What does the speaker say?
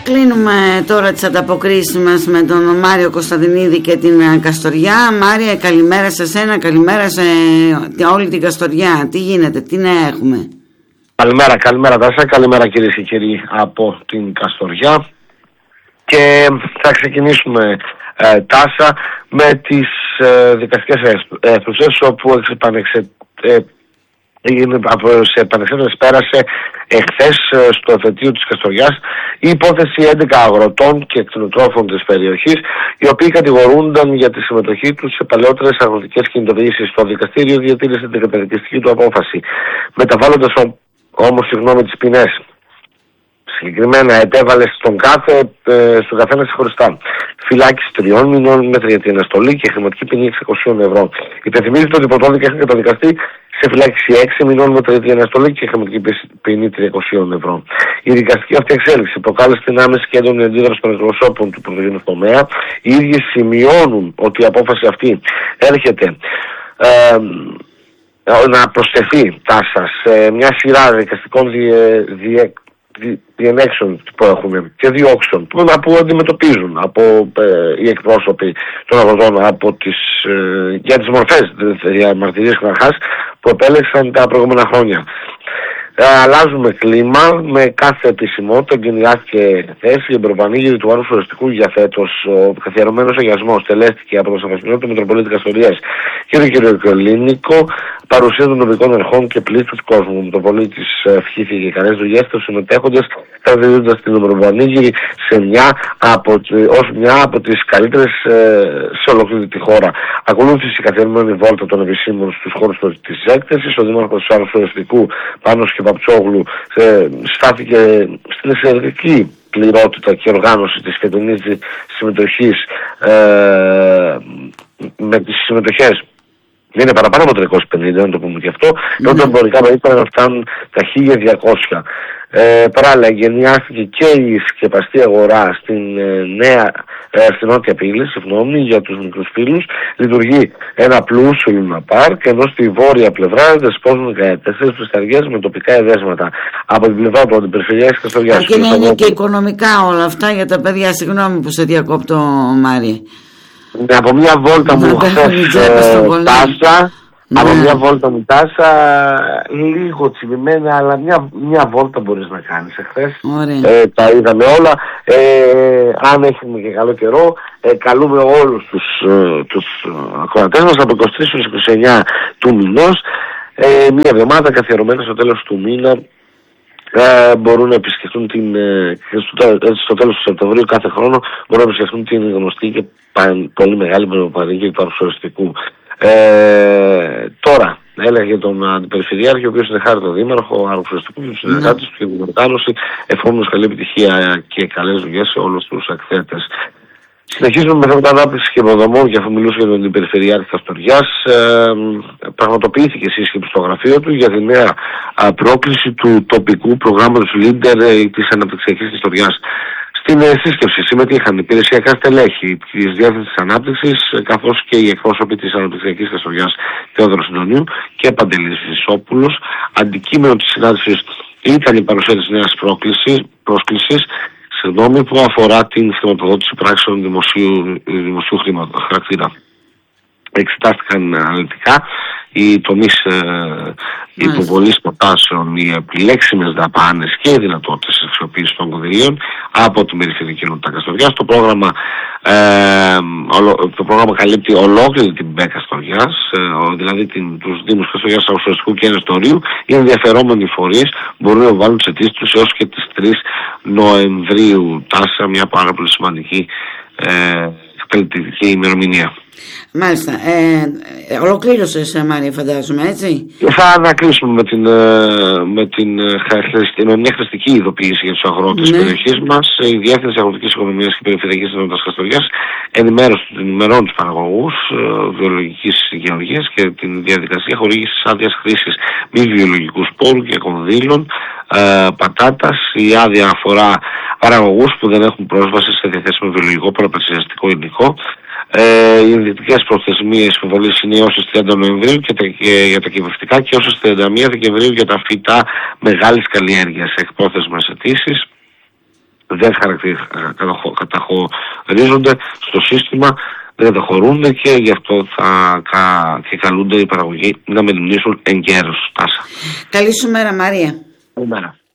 Κλείνουμε τώρα τις ανταποκρίσεις μας με τον Μάριο Κωνσταντινίδη και την Καστοριά. Μάρια, καλημέρα σε σένα, καλημέρα σε όλη την Καστοριά. Τι γίνεται, τι νέα έχουμε? Καλημέρα Τάσα, καλημέρα κυρίες και κύριοι από την Καστοριά. Και θα ξεκινήσουμε Τάσα με τις δικαστικές αίθουσες, όπου σε επανεξέταση πέρασε εχθές στο εφετείο της Καστοριάς η υπόθεση 11 αγροτών και κτηνοτρόφων της περιοχής, οι οποίοι κατηγορούνταν για τη συμμετοχή τους σε παλαιότερες αγροτικές κινητοποιήσεις. Το δικαστήριο διατήρησε την καταδικαστική του απόφαση, μεταβάλλοντας όμως τις ποινές. Συγκεκριμένα επέβαλε στον καθένα ξεχωριστά φυλάκιση 3 μηνών με 3 αναστολή και χρηματική ποινή 600 ευρώ. Υπενθυμίζεται ότι οι πρωτόδικοι έχουν καταδικαστεί σε φυλάκιση 6 μηνών με 3 αναστολή και χρηματική ποινή 300 ευρώ. Η δικαστική αυτή εξέλιξη προκάλεσε την άμεση και έντονη αντίδραση των εκπροσώπων του πρωτογενού τομέα. Οι ίδιοι σημειώνουν ότι η απόφαση αυτή έρχεται να προσθεθεί Τάσα σε μια σειρά δικαστικών διενέξεων που έχουμε και διώξεων που αντιμετωπίζουν από οι εκπρόσωποι των αγροτών για τις μορφές διαμαρτυρίας καταρχάς που επέλεξαν τα προηγούμενα χρόνια. Αλλάζουμε κλίμα με κάθε επισημότητα. Εγκαινιάστηκε θέση η εμπροπανήγυρη του Άρου Φορεστικού για φέτος. Ο καθιερωμένος αγιασμός τελέστηκε από τον Σαββασμινό του Μητροπολίτη Καστορίας και τον κύριο Κιολίνικο, παρουσία των τοπικών αρχών και πλήθους κόσμου. Ο Μητροπολίτης ευχήθηκε καλές δουλειές στους συμμετέχοντες, χαρακτηρίζοντας την εμπροπανήγυρη ως μια από τις καλύτερες σε ολόκληρη τη χώρα. Ακολούθησε η καθιερωμένη βόλτα των επισήμων στους χώρους της έκθεσης. Ο Δήμαρχος του Άρου Φορεστικού, Πάνος και Παπτσόγλου, στάθηκε στην εξαιρετική πληρότητα και οργάνωση της φετινής συμμετοχής, με τις συμμετοχές είναι παραπάνω από 350, να το πούμε και αυτό, όταν εμπορικά περίπου να φτάνουν τα 1200. Παράλληλα εγκαινιάστηκε και η σκεπαστή αγορά στην νότια πύλη, για τους μικρούς φίλους. Λειτουργεί ένα πλούσιο Λούνα Πάρκ, ενώ στη βόρεια πλευρά δεσπόζουν 14 πισταριές με τοπικά εδέσματα. Από την πλευρά του Αντιπεριφερειάρχη Καστοριάς. Και να είναι και οικονομικά όλα αυτά για τα παιδιά. Συγγνώμη που σε διακόπτω, Μάρια. Από μια βόλτα μου χθες Τάσα, από μια βόλτα μου Τάσα, λίγο τσιμημένα, αλλά μια βόλτα μπορείς να κάνεις εχθές. Τα είδαμε όλα. Αν έχουμε και καλό καιρό, καλούμε όλους τους ακροατές μας από 23 έως 29 του μηνός, μια εβδομάδα καθιερωμένα στο τέλος του μήνα. Μπορούν να επισκεφτούν στο τέλος του Σεπτεμβρίου κάθε χρόνο μπορούν να επισκεφτούν την γνωστή και πολύ μεγάλη πανηγύρη του Αρουσοριστικού. Τώρα έλεγε τον Αντιπεριφερειάρχη, ο οποίος είναι χάρη τον Δήμαρχο Αρουσοριστικού και τους συνεργάτες του για την οργάνωση, ευχόμενος καλή επιτυχία και καλές δουλειές σε όλους τους εκθέτες. Συνεχίζουμε με θέματα ανάπτυξης και υποδομών, και αφού μιλούσε για τον Αντιπεριφερειάρχη Καστοριάς, πραγματοποιήθηκε σύσκεψη στο γραφείο του για τη νέα πρόκληση του τοπικού προγράμματος Leader της Αναπτυξιακής Καστοριάς. Στην σύσκεψη συμμετείχαν υπηρεσιακά στελέχη της Διεύθυνσης Ανάπτυξης, καθώς και οι εκπρόσωποι της Αναπτυξιακής Καστοριάς Θεόδωρος Συντονίου και Παντελής Βυσσόπουλος. Αντικείμενο της συνάντησης ήταν η παρουσία της νέας πρόσκλησης που αφορά την χρηματοδότηση πράξεων δημοσίου χαρακτήρα. Εξετάστηκαν αναλυτικά οι τομείς υποβολής προτάσεων, οι επιλέξιμες δαπάνες και οι δυνατότητες αξιοποίησης των κονδυλίων από την Περιφερειακή Ενότητα Καστοριάς. Το πρόγραμμα καλύπτει ολόκληρη την ΠΕ Καστοριάς, δηλαδή τους Δήμους Καστοριάς, Αρουσοριστικού και Νεστορίου. Οι ενδιαφερόμενοι φορείς μπορούν να βάλουν τις αιτήσεις τους έως και τις 3 Νοεμβρίου. Τάσα, μια πάρα πολύ σημαντική ημερομηνία. Μάλιστα. Ολοκλήρωσες, Μάρια, φαντάζομαι, έτσι. Θα ανακλείσουμε με μια χρηστική ειδοποίηση για τους αγρότες της περιοχής μας. Η Διεύθυνση Αγροτικής Οικονομίας και Περιφερειακής Ενότητας Καστοριάς ενημερώνει τους παραγωγούς βιολογικής γεωργίας και την διαδικασία χορήγησης άδειας χρήσης μη βιολογικού σπόρου και κονδύλων πατάτας. Η άδεια αφορά παραγωγούς που δεν έχουν πρόσβαση σε διαθέσιμο βιολογικό πολλαπλασιαστικό υλικό. Οι ενδεικτικές προθεσμίες υποβολής είναι έως τις 30 Νοεμβρίου για τα κυβευτικά και έως τις 31 Δεκεμβρίου για τα φυτά μεγάλης καλλιέργειας. Εκπρόθεσμες αιτήσεις δεν καταχωρίζονται στο σύστημα, δεν καταχωρούν και γι' αυτό και καλούνται οι παραγωγοί να μεριμνήσουν εγκαίρως. Καλή σου μέρα, Μαρία. Καλημέρα.